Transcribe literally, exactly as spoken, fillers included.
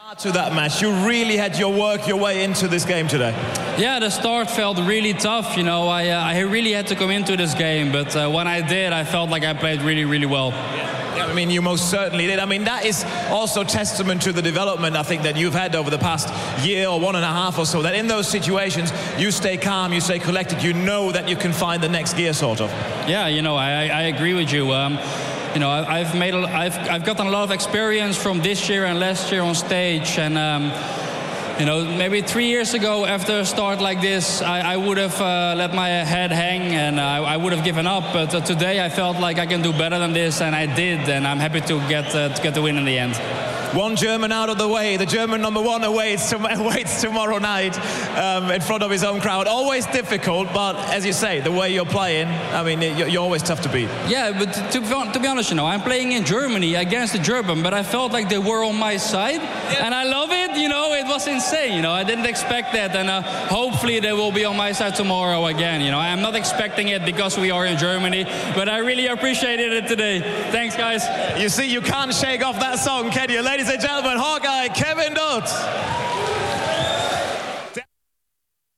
To that match, you really had your work your way into this game today. Yeah, the start felt really tough. You know, I uh, I really had to come into this game, but uh, when I did, I felt like I played really, really well. Yeah. yeah, I mean, you most certainly did. I mean, that is also testament to the development I think that you've had over the past year or one and a half or so. That in those situations, you stay calm, you stay collected, you know that you can find the next gear, sort of. Yeah, you know, I I agree with you. Um, You know, I've made, a, I've, I've gotten a lot of experience from this year and last year on stage, and um, you know, maybe three years ago, after a start like this, I, I would have uh, let my head hang and I, I would have given up. But uh, today, I felt like I can do better than this, and I did, and I'm happy to get uh, to get the win in the end. One German out of the way. The German number one awaits, to, awaits tomorrow night um, in front of his own crowd. Always difficult, but as you say, the way you're playing, I mean, you're, you're always tough to beat. Yeah, but to, to be honest, you know, I'm playing in Germany against the German, but I felt like they were on my side, yeah. And I love it. You know, it was insane. You know, I didn't expect that, and uh, hopefully they will be on my side tomorrow again. You know, I'm not expecting it because we are in Germany, but I really appreciated it today. Thanks, guys. You see, you can't shake off that song, can you? Ladies and gentlemen, Hawkeye, Kevin Dodds.